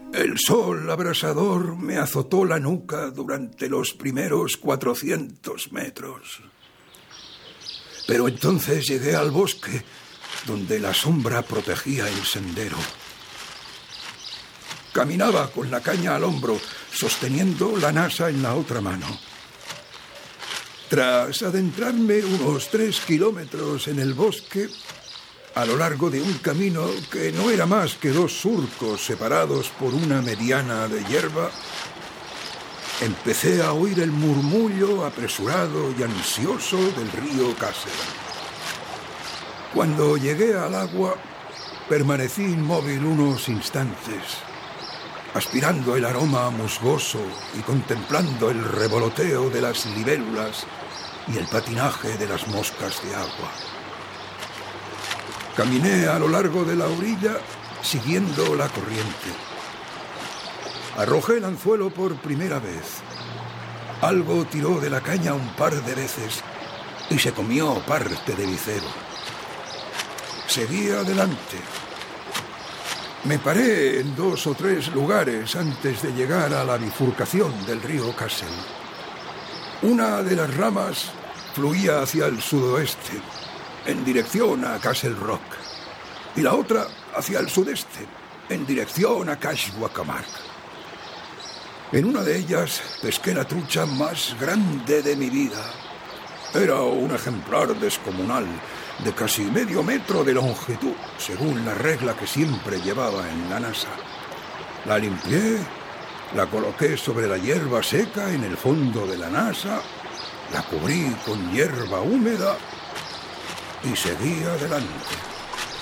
El sol abrasador me azotó la nuca durante los primeros 400 metros. Pero entonces llegué al bosque, donde la sombra protegía el sendero. Caminaba con la caña al hombro, sosteniendo la nasa en la otra mano. Tras adentrarme unos 3 kilómetros en el bosque, a lo largo de un camino que no era más que 2 surcos separados por una mediana de hierba, empecé a oír el murmullo apresurado y ansioso del río Kassel. Cuando llegué al agua, permanecí inmóvil unos instantes, aspirando el aroma musgoso y contemplando el revoloteo de las libélulas y el patinaje de las moscas de agua. Caminé a lo largo de la orilla, siguiendo la corriente. Arrojé el anzuelo por primera vez. Algo tiró de la caña un par de veces y se comió parte de mi cebo. Seguí adelante. Me paré en 2 o 3 lugares antes de llegar a la bifurcación del río Kassel. Una de las ramas fluía hacia el sudoeste, en dirección a Castle Rock, y la otra hacia el sudeste, en dirección a Kashwakamar. En una de ellas pesqué la trucha más grande de mi vida. Era un ejemplar descomunal, de casi medio metro de longitud, según la regla que siempre llevaba en la nasa. La limpié, la coloqué sobre la hierba seca en el fondo de la nasa, la cubrí con hierba húmeda y seguí adelante.